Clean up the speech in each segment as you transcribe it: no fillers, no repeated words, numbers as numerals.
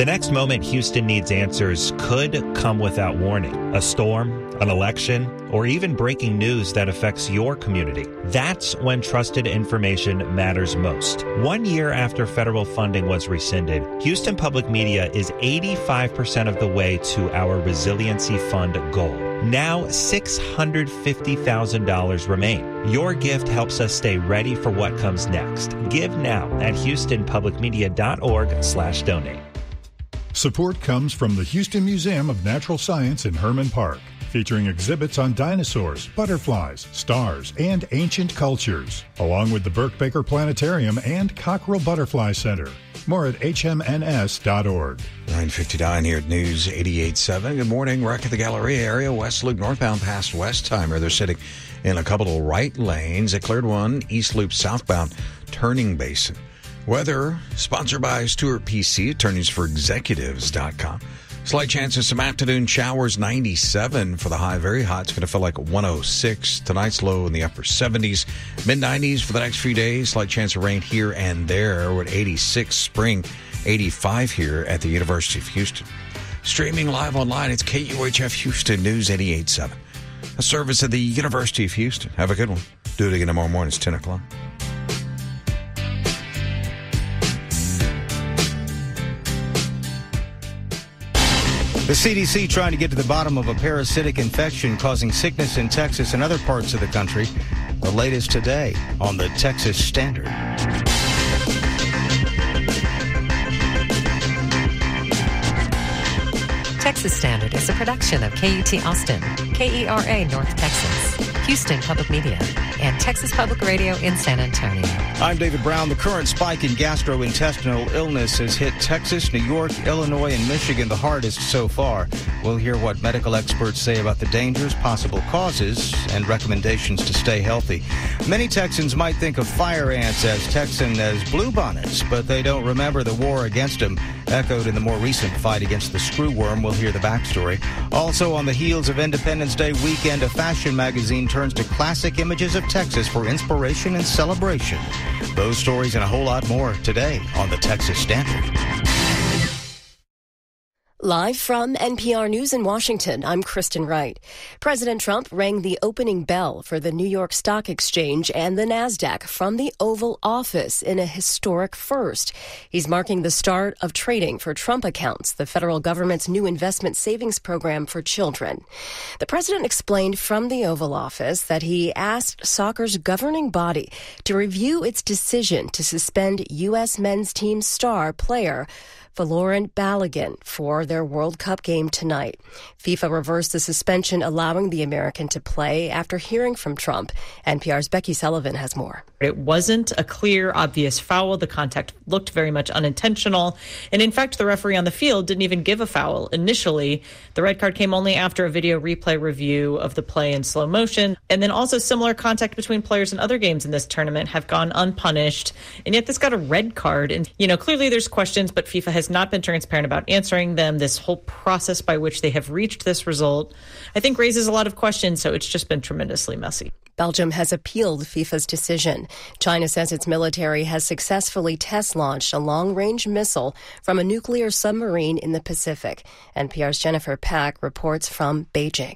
The next moment Houston needs answers could come without warning. A storm, an election, or even breaking news that affects your community. That's when trusted information matters most. 1 year after federal funding was rescinded, Houston Public Media is 85% of the way to our Resiliency Fund goal. Now, $650,000 remain. Your gift helps us stay ready for what comes next. Give now at houstonpublicmedia.org/donate. Support comes from the Houston Museum of Natural Science in Herman Park, featuring exhibits on dinosaurs, butterflies, stars, and ancient cultures, along with the Burke Baker Planetarium and Cockrell Butterfly Center. More at hmns.org. 9:59 here at News 88.7. Good morning. Wreck at the Galleria area. West Loop northbound past Westheimer. They're sitting in a couple of right lanes. They cleared one East Loop southbound turning basin. Weather sponsored by Stewart PC, attorneysforexecutives.com. Slight chance of some afternoon showers, 97 for the high. Very hot. It's going to feel like 106. Tonight's low in the upper 70s. Mid-90s for the next few days. Slight chance of rain here and there. We're at 86 spring, 85 here at the University of Houston. Streaming live online, it's KUHF Houston News 88.7. A service of the University of Houston. Have a good one. Do it again tomorrow morning. It's 10 o'clock. The CDC trying to get to the bottom of a parasitic infection causing sickness in Texas and other parts of the country. The latest today on the Texas Standard. Texas Standard is a production of KUT Austin, KERA North Texas, Houston Public Media, and Texas Public Radio in San Antonio. I'm David Brown. The current spike in gastrointestinal illness has hit Texas, New York, Illinois, and Michigan the hardest so far. We'll hear what medical experts say about the dangers, possible causes, and recommendations to stay healthy. Many Texans might think of fire ants as Texan as bluebonnets, but they don't remember the war against them, echoed in the more recent fight against the screwworm. We'll hear the backstory. Also on the heels of Independence Day weekend, a fashion magazine turns to classic images of Texas for inspiration and celebration. Those stories and a whole lot more today on the Texas Standard. Live from NPR News in Washington, I'm Kristen Wright. President Trump rang the opening bell for the New York Stock Exchange and the NASDAQ from the Oval Office in a historic first. He's marking the start of trading for Trump Accounts, the federal government's new investment savings program for children. The president explained from the Oval Office that he asked soccer's governing body to review its decision to suspend U.S. men's team star player Folarin Balogun for their World Cup game tonight. FIFA reversed the suspension, allowing the American to play after hearing from Trump. NPR's Becky Sullivan has more. It wasn't a clear, obvious foul. The contact looked very much unintentional. And in fact, the referee on the field didn't even give a foul initially. The red card came only after a video replay review of the play in slow motion. And then also similar contact between players in other games in this tournament have gone unpunished. And yet this got a red card. And, clearly there's questions, but FIFA has not been transparent about answering them. This whole process by which they have reached this result, I think, raises a lot of questions. So it's just been tremendously messy. Belgium has appealed FIFA's decision. China says its military has successfully test-launched a long-range missile from a nuclear submarine in the Pacific. NPR's Jennifer Pack reports from Beijing.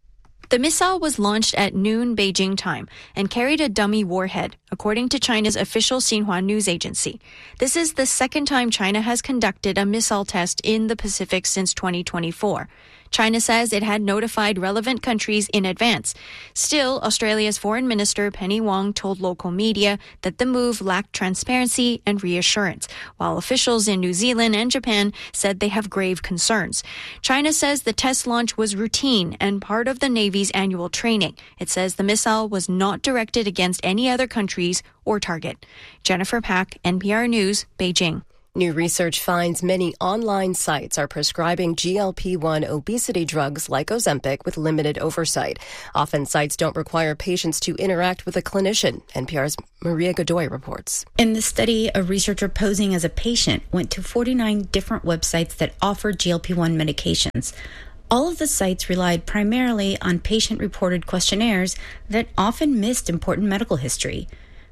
The missile was launched at noon Beijing time and carried a dummy warhead, according to China's official Xinhua news agency. This is the second time China has conducted a missile test in the Pacific since 2024. China says it had notified relevant countries in advance. Still, Australia's Foreign Minister Penny Wong told local media that the move lacked transparency and reassurance, while officials in New Zealand and Japan said they have grave concerns. China says the test launch was routine and part of the Navy's annual training. It says the missile was not directed against any other countries or target. Jennifer Pack, NPR News, Beijing. New research finds many online sites are prescribing GLP-1 obesity drugs like Ozempic with limited oversight. Often sites don't require patients to interact with a clinician. NPR's Maria Godoy reports. In the study, a researcher posing as a patient went to 49 different websites that offered GLP-1 medications. All of the sites relied primarily on patient-reported questionnaires that often missed important medical history.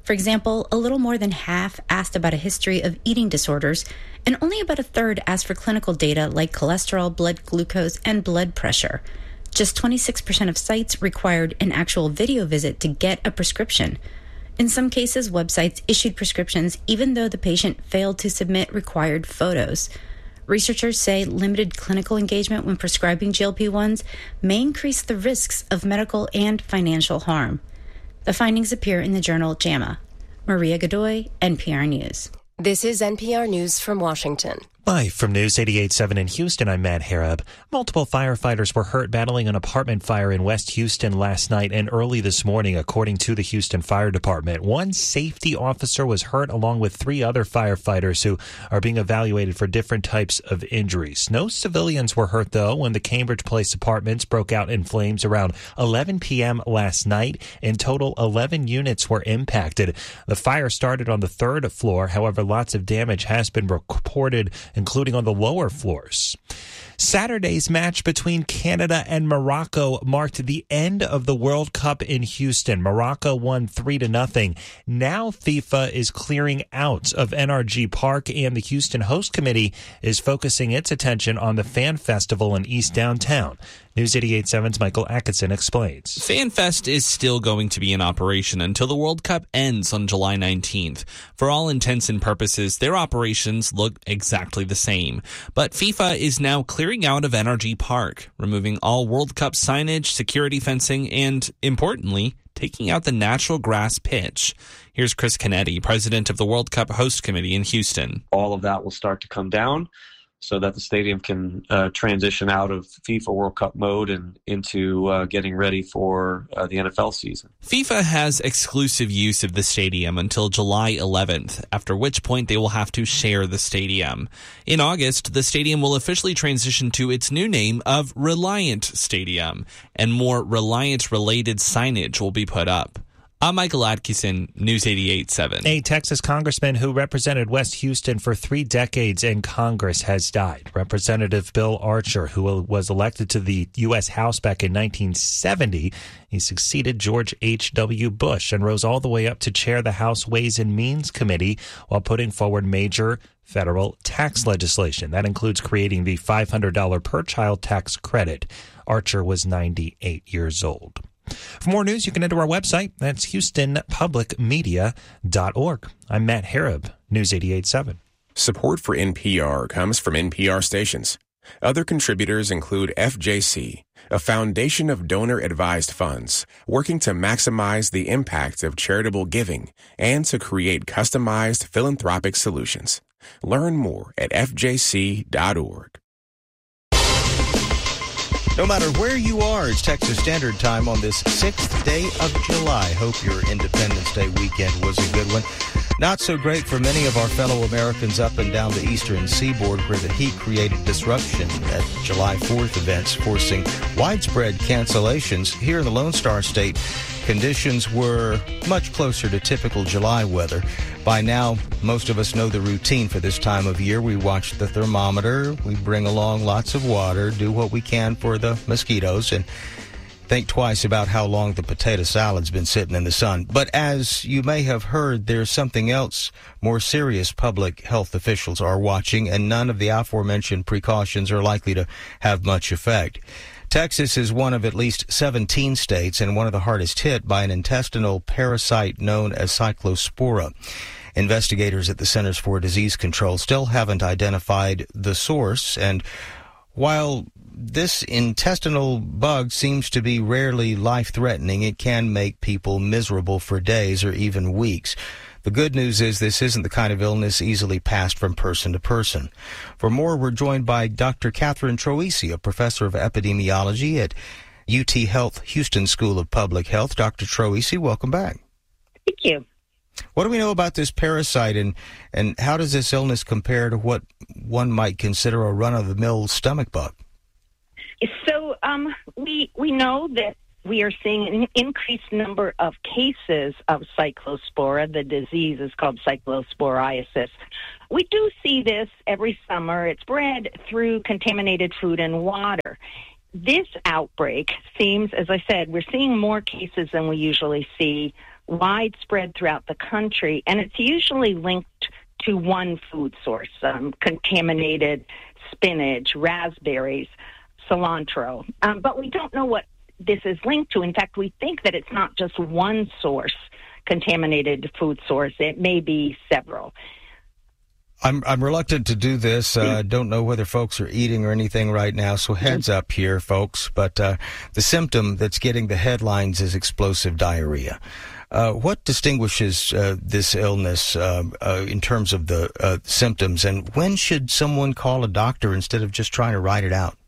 For example, a little more than half asked about a history of eating disorders, and only about a third asked for clinical data like cholesterol, blood glucose, and blood pressure. Just 26% of sites required an actual video visit to get a prescription. In some cases, websites issued prescriptions even though the patient failed to submit required photos. Researchers say limited clinical engagement when prescribing GLP-1s may increase the risks of medical and financial harm. The findings appear in the journal JAMA. Maria Godoy, NPR News. This is NPR News from Washington. Live from News 88.7 in Houston, I'm Matt Harab. Multiple firefighters were hurt battling an apartment fire in West Houston last night and early this morning, according to the Houston Fire Department. One safety officer was hurt along with 3 other firefighters who are being evaluated for different types of injuries. No civilians were hurt, though, when the Cambridge Place apartments broke out in flames around 11 p.m. last night. In total, 11 units were impacted. The fire started on the 3rd floor. However, lots of damage has been reported, including on the lower floors. Saturday's match between Canada and Morocco marked the end of the World Cup in Houston. Morocco won 3-0. Now FIFA is clearing out of NRG Park, and the Houston Host Committee is focusing its attention on the Fan Festival in East Downtown. News 88.7's Michael Atkinson explains. FanFest is still going to be in operation until the World Cup ends on July 19th. For all intents and purposes, their operations look exactly the same. But FIFA is now clearing out of NRG Park, removing all World Cup signage, security fencing, and, importantly, taking out the natural grass pitch. Here's Chris Canetti, president of the World Cup Host Committee in Houston. All of that will start to come down so that the stadium can transition out of FIFA World Cup mode and into getting ready for the NFL season. FIFA has exclusive use of the stadium until July 11th, after which point they will have to share the stadium. In August, the stadium will officially transition to its new name of Reliant Stadium, and more Reliant-related signage will be put up. I'm Michael Atkinson, News 88.7. A Texas congressman who represented West Houston for 3 decades in Congress has died. Representative Bill Archer, who was elected to the U.S. House back in 1970, he succeeded George H.W. Bush and rose all the way up to chair the House Ways and Means Committee while putting forward major federal tax legislation. That includes creating the $500 per child tax credit. Archer was 98 years old. For more news, you can enter our website. That's HoustonPublicMedia.org. I'm Matt Harab, News 88.7. Support for NPR comes from NPR stations. Other contributors include FJC, a foundation of donor-advised funds working to maximize the impact of charitable giving and to create customized philanthropic solutions. Learn more at fjc.org. No matter where you are, it's Texas Standard Time on this 6th day of July. Hope your Independence Day weekend was a good one. Not so great for many of our fellow Americans up and down the eastern seaboard, where the heat created disruption at July 4th events, forcing widespread cancellations. Here in the Lone Star State, conditions were much closer to typical July weather. By now, most of us know the routine for this time of year. We watch the thermometer, we bring along lots of water, do what we can for the mosquitoes, and think twice about how long the potato salad's been sitting in the sun. But as you may have heard, there's something else more serious public health officials are watching, and none of the aforementioned precautions are likely to have much effect. Texas is one of at least 17 states and one of the hardest hit by an intestinal parasite known as Cyclospora. Investigators at the Centers for Disease Control still haven't identified the source, and while this intestinal bug seems to be rarely life-threatening, it can make people miserable for days or even weeks. The good news is this isn't the kind of illness easily passed from person to person. For more, we're joined by Dr. Catherine Troisi, a professor of epidemiology at UT Health Houston School of Public Health. Dr. Troisi, welcome back. Thank you. What do we know about this parasite, and how does this illness compare to what one might consider a run-of-the-mill stomach bug? So we know that we are seeing an increased number of cases of cyclospora. The disease is called cyclosporiasis. We do see this every summer. It's spread through contaminated food and water. This outbreak seems, as I said, we're seeing more cases than we usually see widespread throughout the country, and it's usually linked to one food source, contaminated spinach, raspberries, cilantro. But we don't know what this is linked to. In fact, we think that it's not just one source, contaminated food source. It may be several. I'm reluctant to do this. Don't know whether folks are eating or anything right now, so heads up here, folks. But the symptom that's getting the headlines is explosive diarrhea. What distinguishes this illness in terms of the symptoms, and when should someone call a doctor instead of just trying to ride it out?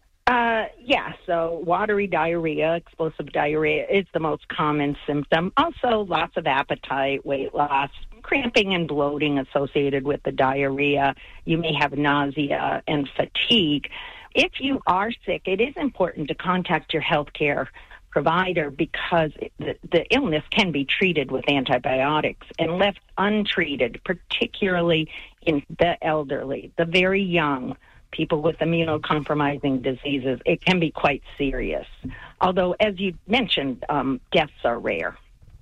So watery diarrhea, explosive diarrhea is the most common symptom. Also, lots of appetite, weight loss, cramping and bloating associated with the diarrhea. You may have nausea and fatigue. If you are sick, it is important to contact your healthcare provider because the illness can be treated with antibiotics, and left untreated, particularly in the elderly, the very young, people with immunocompromising diseases, it can be quite serious. Although, as you mentioned, deaths are rare.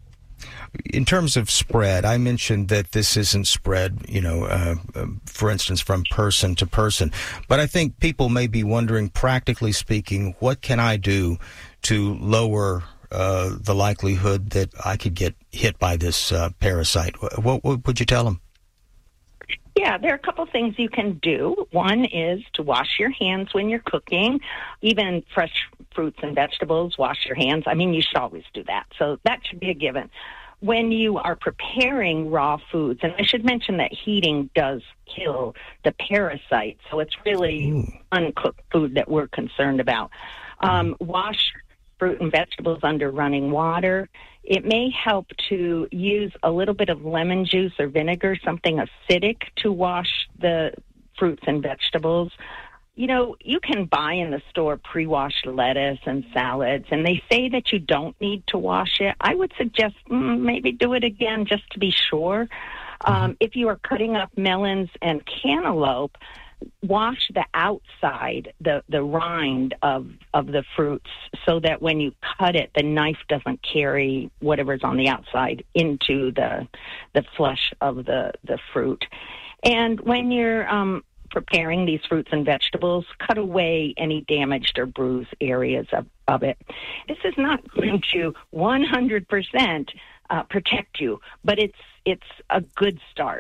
In terms of spread, I mentioned that this isn't spread, for instance, from person to person. But I think people may be wondering, practically speaking, what can I do to lower the likelihood that I could get hit by this parasite? What would you tell them? Yeah, there are a couple things you can do. One is to wash your hands when you're cooking. Even fresh fruits and vegetables, wash your hands. I mean, you should always do that. So that should be a given. When you are preparing raw foods, and I should mention that heating does kill the parasite, so it's really uncooked food that we're concerned about. Wash fruit and vegetables under running water. It may help to use a little bit of lemon juice or vinegar, something acidic, to wash the fruits and vegetables. You can buy in the store pre-washed lettuce and salads, and they say that you don't need to wash it. I would suggest maybe do it again just to be sure. If you are cutting up melons and cantaloupe, wash the outside, the rind of the fruits, so that when you cut it, the knife doesn't carry whatever's on the outside into the flesh of the fruit. And when you're preparing these fruits and vegetables, cut away any damaged or bruised areas of it. This is not going to 100% protect you, but it's a good start.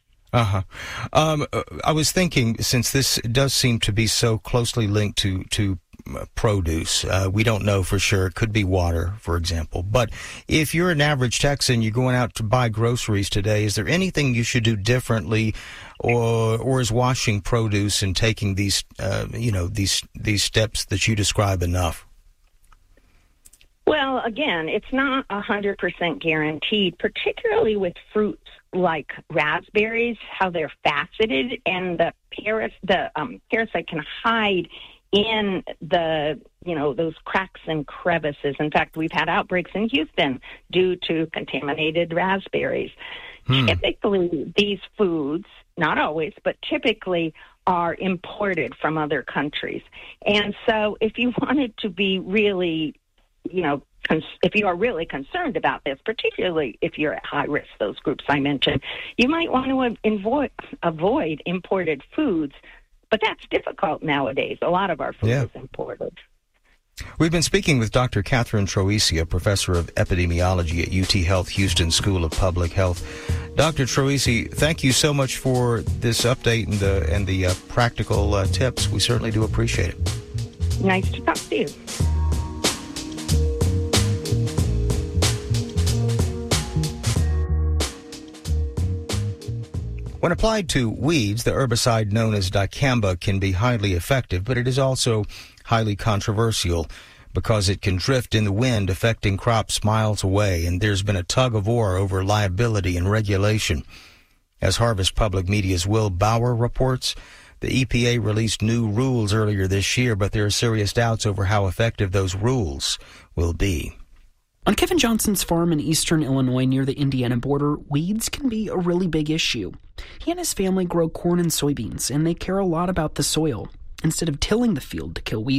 I was thinking, since this does seem to be so closely linked to produce, we don't know for sure. It could be water, for example. But if you're an average Texan, you're going out to buy groceries today, is there anything you should do differently, or is washing produce and taking these steps that you describe enough? Well, again, it's not 100% guaranteed, particularly with fruits like raspberries, how they're faceted, and the parasite can hide in those cracks and crevices. In fact, we've had outbreaks in Houston due to contaminated raspberries. Typically, these foods, not always, but typically are imported from other countries. And so if you wanted to be really if you are really concerned about this, particularly if you're at high risk, those groups I mentioned, you might want to avoid imported foods. But that's difficult nowadays. A lot of our food is imported. We've been speaking with Dr. Catherine Troisi, a professor of epidemiology at UT Health Houston School of Public Health. Dr. Troisi, thank you so much for this update and the practical tips. We certainly do appreciate it. Nice to talk to you. When applied to weeds, the herbicide known as dicamba can be highly effective, but it is also highly controversial because it can drift in the wind, affecting crops miles away, and there's been a tug-of-war over liability and regulation. As Harvest Public Media's Will Bauer reports, the EPA released new rules earlier this year, but there are serious doubts over how effective those rules will be. On Kevin Johnson's farm in eastern Illinois near the Indiana border, weeds can be a really big issue. He and his family grow corn and soybeans, and they care a lot about the soil. Instead of tilling the field to kill weeds,